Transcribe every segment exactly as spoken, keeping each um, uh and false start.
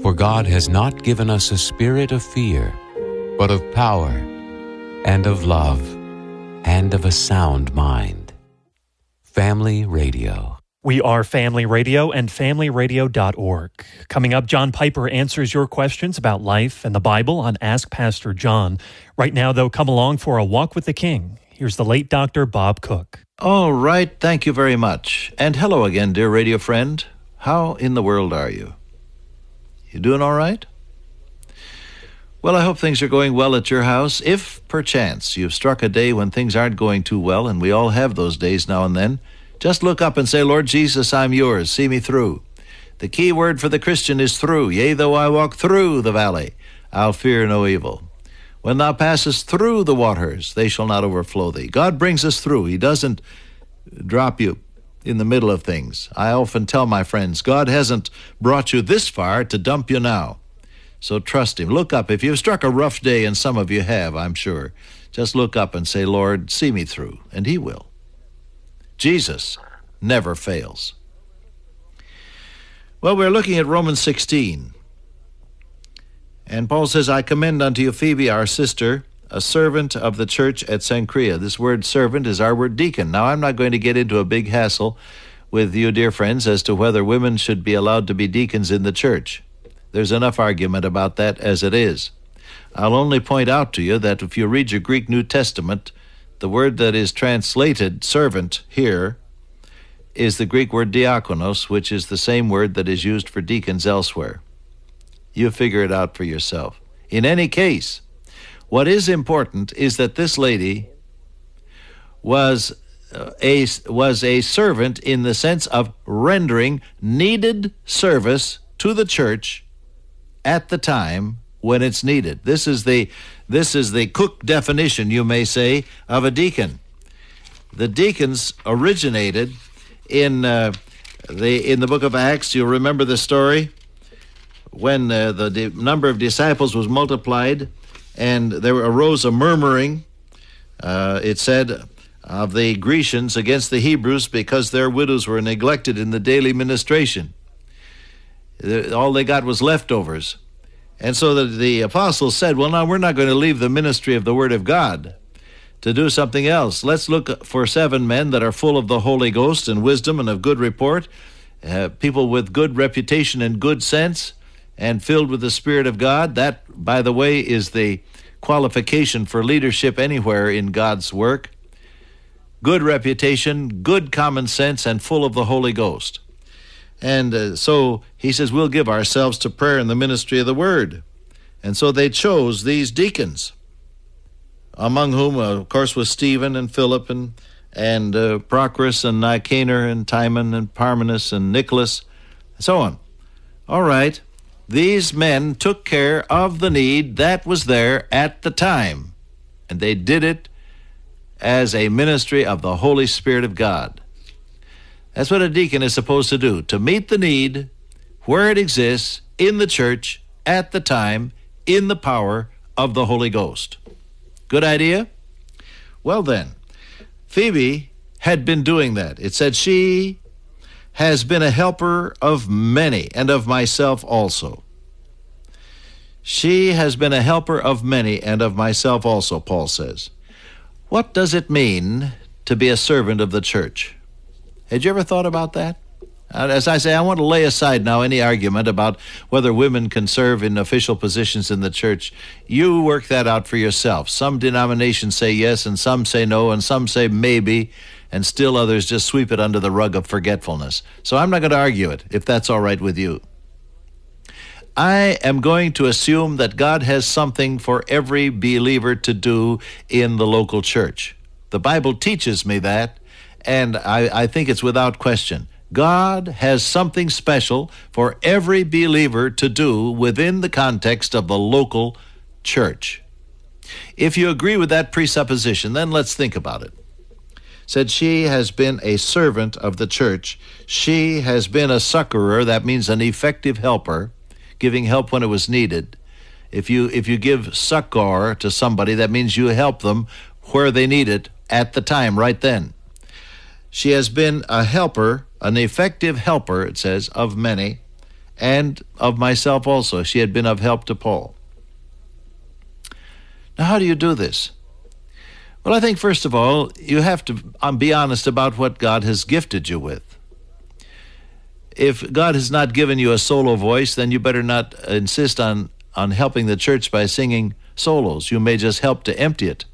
For God has not given us a spirit of fear, but of power, and of love, and of a sound mind. Family Radio. We are Family Radio and family radio dot org. Coming up, John Piper answers your questions about life and the Bible on Ask Pastor John. Right now, though, come along for a walk with the King. Here's the late Doctor Bob Cook. All right, thank you very much. And hello again, dear radio friend. How in the world are you? You doing all right? Well, I hope things are going well at your house. If, perchance, you've struck a day when things aren't going too well, and we all have those days now and then, just look up and say, Lord Jesus, I'm yours. See me through. The key word for the Christian is through. Yea, though I walk through the valley, I'll fear no evil. When thou passest through the waters, they shall not overflow thee. God brings us through. He doesn't drop you in the middle of things. I often tell my friends, God hasn't brought you this far to dump you now. So trust him. Look up. If you've struck a rough day, and some of you have, I'm sure, just look up and say, Lord, see me through, and he will. Jesus never fails. Well, we're looking at Romans sixteen. And Paul says, I commend unto you Phoebe, our sister, a servant of the church at Cenchrea. This word servant is our word deacon. Now, I'm not going to get into a big hassle with you, dear friends, as to whether women should be allowed to be deacons in the church. There's enough argument about that as it is. I'll only point out to you that if you read your Greek New Testament, the word that is translated servant here is the Greek word diakonos, which is the same word that is used for deacons elsewhere. You figure it out for yourself. In any case, what is important is that this lady was uh, a, was a servant in the sense of rendering needed service to the church at the time when it's needed. This is the this is the Cook definition, you may say, of a deacon. The deacons originated in uh, the in the book of Acts. You'll remember the story when uh, the di- number of disciples was multiplied, and there arose a murmuring. Uh, it said of the Grecians against the Hebrews because their widows were neglected in the daily ministration. All they got was leftovers. And so the, the apostles said, well, now we're not going to leave the ministry of the Word of God to do something else. Let's look for seven men that are full of the Holy Ghost and wisdom and of good report, uh, people with good reputation and good sense, and filled with the Spirit of God. That, by the way, is the qualification for leadership anywhere in God's work. Good reputation, good common sense, and full of the Holy Ghost. And uh, so he says, we'll give ourselves to prayer and the ministry of the word. And so they chose these deacons, among whom, uh, of course, was Stephen and Philip and, and uh, Prochorus and Nicanor and Timon and Parmenas and Nicholas, and so on. All right, these men took care of the need that was there at the time, and they did it as a ministry of the Holy Spirit of God. That's what a deacon is supposed to do, to meet the need where it exists in the church at the time in the power of the Holy Ghost. Good idea? Well then, Phoebe had been doing that. It said she has been a helper of many and of myself also. She has been a helper of many and of myself also, Paul says. What does it mean to be a servant of the church? Had you ever thought about that? As I say, I want to lay aside now any argument about whether women can serve in official positions in the church. You work that out for yourself. Some denominations say yes, and some say no, and some say maybe, and still others just sweep it under the rug of forgetfulness. So I'm not going to argue it, if that's all right with you. I am going to assume that God has something for every believer to do in the local church. The Bible teaches me that, and I, I think it's without question. God has something special for every believer to do within the context of the local church. If you agree with that presupposition, then let's think about it. Said she has been a servant of the church. She has been a succorer. That means an effective helper, giving help when it was needed. If you if you give succor to somebody, that means you help them where they need it at the time, right then. She has been a helper, an effective helper, it says, of many, and of myself also. She had been of help to Paul. Now, how do you do this? Well, I think, first of all, you have to um, be honest about what God has gifted you with. If God has not given you a solo voice, then you better not insist on, on helping the church by singing solos. You may just help to empty it.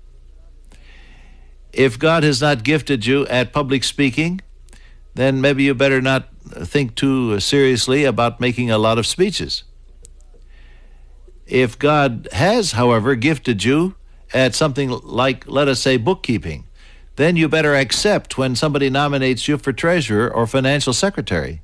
If God has not gifted you at public speaking, then maybe you better not think too seriously about making a lot of speeches. If God has, however, gifted you at something like, let us say, bookkeeping, then you better accept when somebody nominates you for treasurer or financial secretary.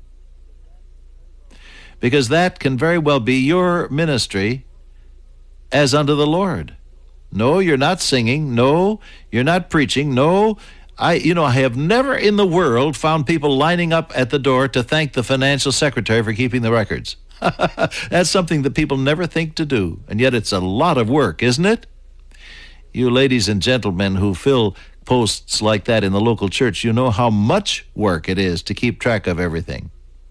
Because that can very well be your ministry as unto the Lord. No, you're not singing. No, you're not preaching. No, I, you know, I have never in the world found people lining up at the door to thank the financial secretary for keeping the records. That's something that people never think to do, and yet it's a lot of work, isn't it? You ladies and gentlemen who fill posts like that in the local church, you know how much work it is to keep track of everything.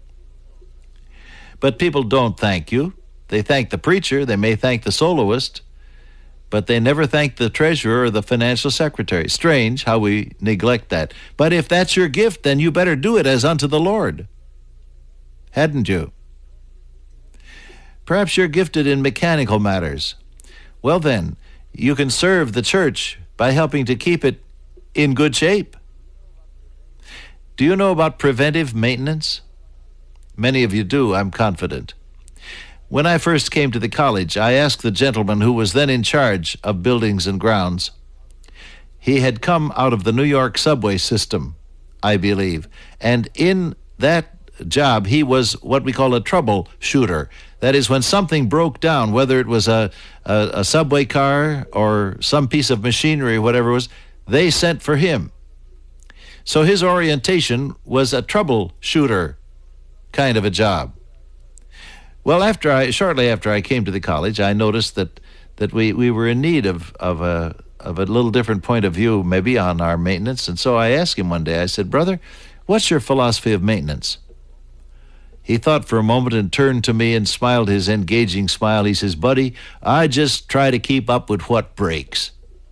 But people don't thank you. They thank the preacher, they may thank the soloist, but they never thank the treasurer or the financial secretary. Strange how we neglect that. But if that's your gift, then you better do it as unto the Lord. Hadn't you? Perhaps you're gifted in mechanical matters. Well then, you can serve the church by helping to keep it in good shape. Do you know about preventive maintenance? Many of you do, I'm confident. When I first came to the college, I asked the gentleman who was then in charge of buildings and grounds. He had come out of the New York subway system, I believe, and in that job, he was what we call a troubleshooter. That is, when something broke down, whether it was a, a, a subway car or some piece of machinery, whatever it was, they sent for him. So his orientation was a troubleshooter kind of a job. Well, after I, shortly after I came to the college, I noticed that, that we, we were in need of, of, a, of a little different point of view maybe on our maintenance. And so I asked him one day, I said, "Brother, what's your philosophy of maintenance?" He thought for a moment and turned to me and smiled his engaging smile. He says, "Buddy, I just try to keep up with what breaks."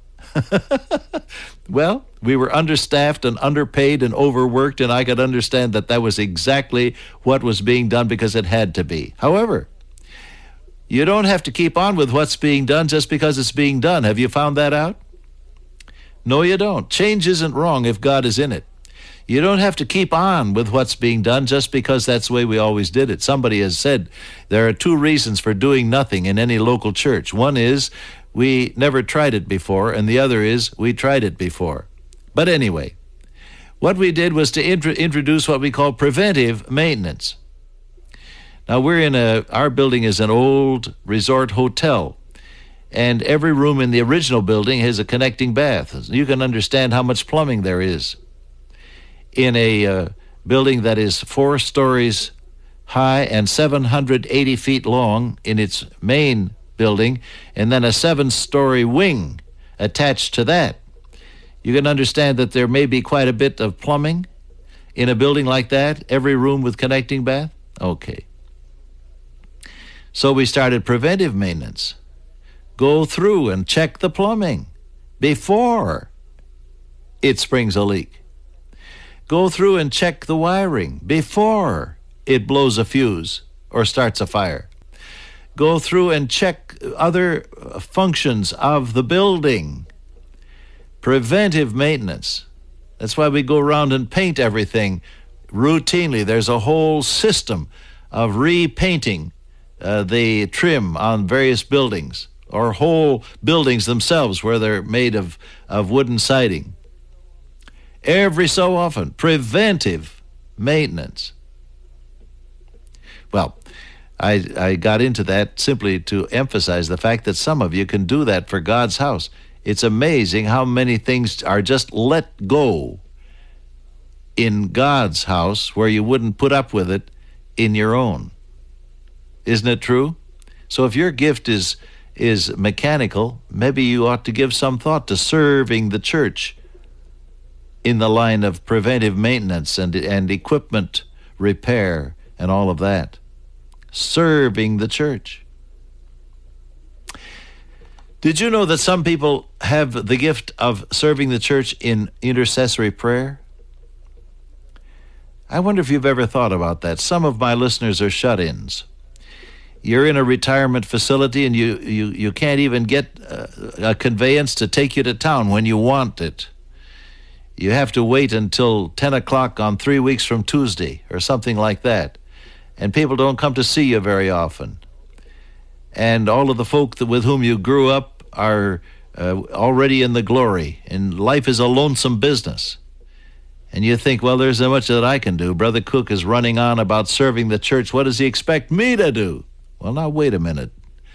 Well, we were understaffed and underpaid and overworked, and I could understand that that was exactly what was being done because it had to be. However, you don't have to keep on with what's being done just because it's being done. Have you found that out? No, you don't. Change isn't wrong if God is in it. You don't have to keep on with what's being done just because that's the way we always did it. Somebody has said there are two reasons for doing nothing in any local church. One is we never tried it before, and the other is we tried it before. But anyway, what we did was to int- introduce what we call preventive maintenance. Now, we're in a, our building is an old resort hotel, and every room in the original building has a connecting bath. You can understand how much plumbing there is. In a uh, building that is four stories high and seven hundred eighty feet long in its main building, and then a seven-story wing attached to that. You can understand that there may be quite a bit of plumbing in a building like that, every room with connecting bath? Okay. So we started preventive maintenance. Go through and check the plumbing before it springs a leak. Go through and check the wiring before it blows a fuse or starts a fire. Go through and check other functions of the building. Preventive maintenance. That's why we go around and paint everything routinely. There's a whole system of repainting uh, the trim on various buildings, or whole buildings themselves where they're made of, of wooden siding. Every so often, preventive maintenance. Well, I, I got into that simply to emphasize the fact that some of you can do that for God's house. It's amazing how many things are just let go in God's house where you wouldn't put up with it in your own. Isn't it true? So if your gift is is mechanical, maybe you ought to give some thought to serving the church in the line of preventive maintenance and and equipment repair and all of that. Serving the church. Did you know that some people have the gift of serving the church in intercessory prayer? I wonder if you've ever thought about that. Some of my listeners are shut-ins. You're in a retirement facility and you, you, you can't even get a, a conveyance to take you to town when you want it. You have to wait until ten o'clock on three weeks from Tuesday or something like that. And people don't come to see you very often. And all of the folk that, with whom you grew up are uh, already in the glory. And life is a lonesome business. And you think, well, there's so much that I can do. Brother Cook is running on about serving the church. What does he expect me to do? Well, now, wait a minute.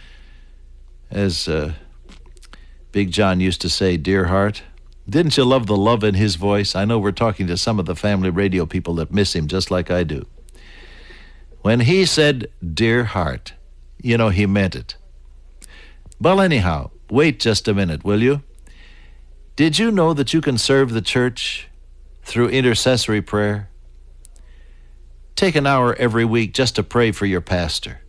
As uh, Big John used to say, dear heart, didn't you love the love in his voice? I know we're talking to some of the family radio people that miss him just like I do. When he said, dear heart, you know, he meant it. Well, anyhow, wait just a minute, will you? Did you know that you can serve the church through intercessory prayer? Take an hour every week just to pray for your pastor.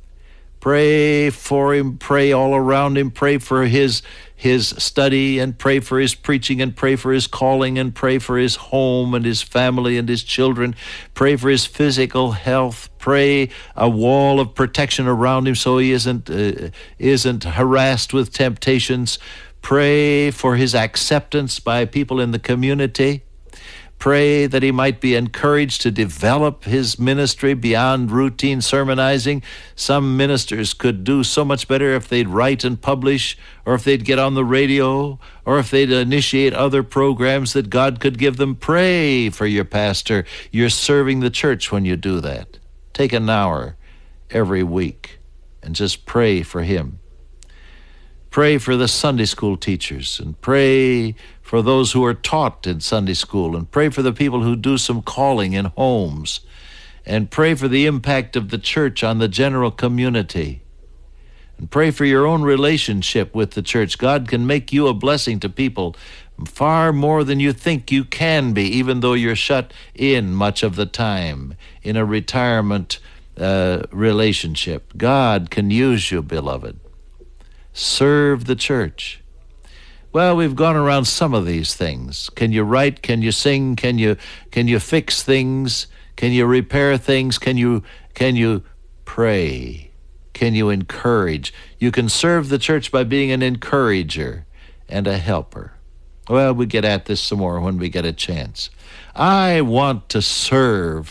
Pray for him, pray all around him, pray for his his study, and pray for his preaching, and pray for his calling, and pray for his home and his family and his children. Pray for his physical health. Pray a wall of protection around him so he isn't uh, isn't harassed with temptations. Pray for his acceptance by people in the community. Pray that he might be encouraged to develop his ministry beyond routine sermonizing. Some ministers could do so much better if they'd write and publish, or if they'd get on the radio, or if they'd initiate other programs that God could give them. Pray for your pastor. You're serving the church when you do that. Take an hour every week and just pray for him. Pray for the Sunday school teachers, and pray for those who are taught in Sunday school, and pray for the people who do some calling in homes, and pray for the impact of the church on the general community, and pray for your own relationship with the church. God can make you a blessing to people far more than you think you can be, even though you're shut in much of the time in a retirement uh, relationship. God can use you, beloved. Serve the church. Well, we've gone around some of these things. Can you write? Can you sing? Can you can you fix things? Can you repair things? Can you can you pray? Can you encourage? You can serve the church by being an encourager and a helper. Well, we get at this some more when we get a chance. I want to serve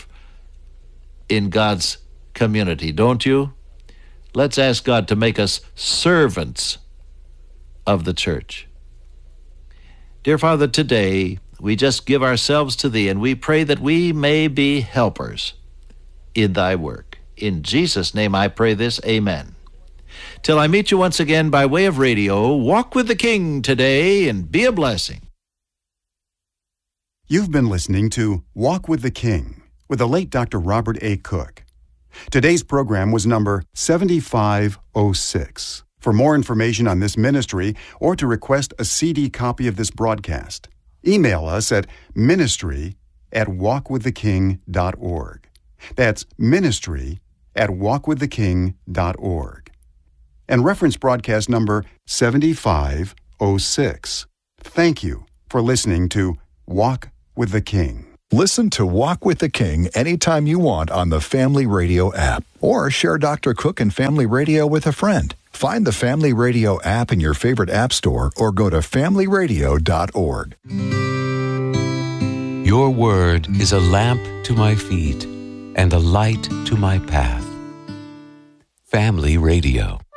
in God's community, don't you? Let's ask God to make us servants of the church. Dear Father, today we just give ourselves to Thee, and we pray that we may be helpers in Thy work. In Jesus' name I pray this, amen. Till I meet you once again by way of radio, walk with the King today and be a blessing. You've been listening to Walk with the King with the late Doctor Robert A. Cook. Today's program was number seventy-five oh six. For more information on this ministry or to request a C D copy of this broadcast, email us at ministry at walk with the king dot org. That's ministry at walk with the king dot org. And reference broadcast number seventy-five oh six. Thank you for listening to Walk with the King. Listen to Walk with the King anytime you want on the Family Radio app, or share Doctor Cook and Family Radio with a friend. Find the Family Radio app in your favorite app store or go to family radio dot org. Your word is a lamp to my feet and a light to my path. Family Radio.